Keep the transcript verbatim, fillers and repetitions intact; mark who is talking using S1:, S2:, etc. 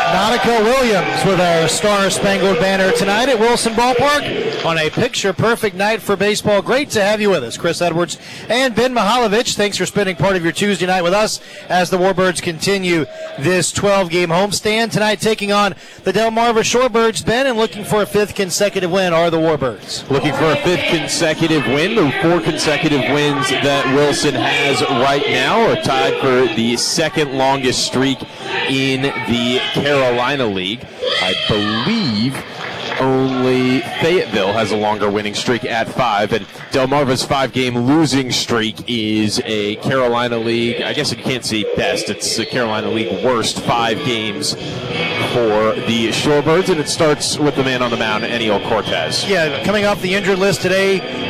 S1: Nautica Williams with our Star-Spangled Banner tonight at Wilson Ballpark on a picture-perfect night for baseball. Great to have you with us, Chris Edwards and Ben Mihaljevic. Thanks for spending part of your Tuesday night with us as the Warbirds continue this twelve-game homestand. Tonight taking on the Delmarva Shorebirds, Ben, and looking for a fifth consecutive win are the Warbirds.
S2: Looking for a fifth consecutive win. The four consecutive wins that Wilson has right now are tied for the second longest streak in the Carolina League. I believe only Fayetteville has a longer winning streak at five, and Delmarva's five-game losing streak is a Carolina League, I guess you can't see best, it's a Carolina League worst five games for the Shorebirds, and it starts with the man on the mound, Eniel Cortez.
S1: Yeah, coming off the injured list today,